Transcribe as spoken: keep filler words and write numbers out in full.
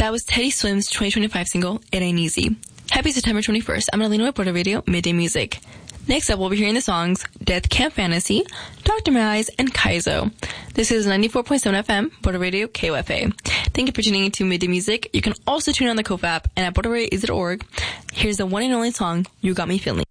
That was Teddy Swim's twenty twenty-five single, It Ain't Easy. Happy September twenty-first. I'm Alina with Border Radio Midday Music. Next up, we'll be hearing the songs Death Camp Fantasy, Doctor My Eyes, and Kaizo. This is ninety-four point seven F M, Border Radio K O F A. Thank you for tuning into Midday Music. You can also tune on the K O F app and at border radio dot org. Here's the one and only song, You Got Me Feeling.